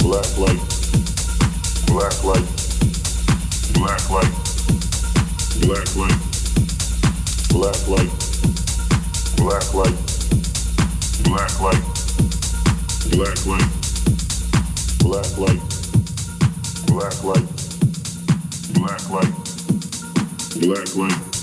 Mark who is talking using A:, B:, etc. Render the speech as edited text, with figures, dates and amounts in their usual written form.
A: black light, black light, black light, black light, black light, black light, black light, black light, black light, black light, black light, black light.